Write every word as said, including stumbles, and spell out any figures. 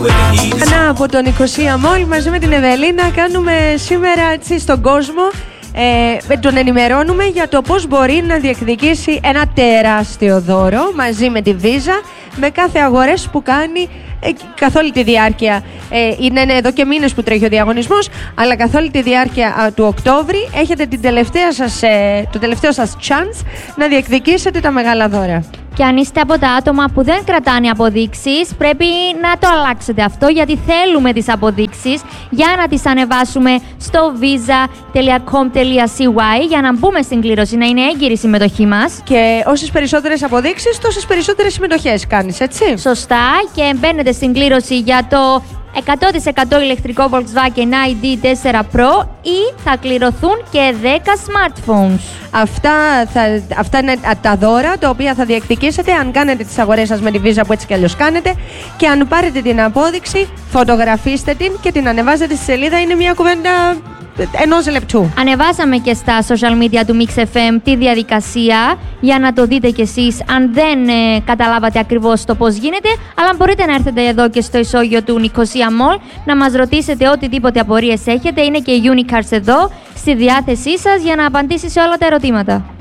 Ανά από τον Νικοσία Μόλ μαζί με την Ευελίνα κάνουμε σήμερα έτσι στον κόσμο, ε, τον ενημερώνουμε για το πώς μπορεί να διεκδικήσει ένα τεράστιο δώρο μαζί με τη Visa με κάθε αγορές που κάνει ε, καθ' όλη τη διάρκεια. Ε, είναι εδώ και μήνες που τρέχει ο διαγωνισμός, αλλά καθ' όλη τη διάρκεια α, του Οκτώβρη έχετε την τελευταία σας, ε, το τελευταίο σας chance να διεκδικήσετε τα μεγάλα δώρα. Και αν είστε από τα άτομα που δεν κρατάνε αποδείξεις, πρέπει να το αλλάξετε αυτό, γιατί θέλουμε τις αποδείξεις για να τις ανεβάσουμε στο visa τελεία com τελεία c y για να μπούμε στην κλήρωση, να είναι έγκυρη η συμμετοχή μας. Και όσες περισσότερες αποδείξεις, τόσες περισσότερες συμμετοχές κάνεις, έτσι. Σωστά, και μπαίνετε στην κλήρωση για το εκατό τοις εκατό ηλεκτρικό Volkswagen άι ντι φορ Pro ή θα κληρωθούν και δέκα smartphones. Αυτά, θα, αυτά είναι τα δώρα τα οποία θα διεκδικήσετε αν κάνετε τις αγορές σας με τη Visa που έτσι κι αλλιώς κάνετε, και αν πάρετε την απόδειξη, φωτογραφίστε την και την ανεβάζετε στη σελίδα. Είναι μια κουβέντα ενός λεπτού. Ανεβάσαμε και στα social media του Mix εφ εμ τη διαδικασία για να το δείτε κι εσείς αν δεν ε, καταλάβατε ακριβώς το πώς γίνεται, αλλά μπορείτε να έρθετε εδώ και στο ισόγειο του Νικοσία Mall να μας ρωτήσετε οτιδήποτε απορίες έχετε. Είναι και η Unicars εδώ στη διάθεσή σας για να απαντήσει σε όλα τα ερωτήματα.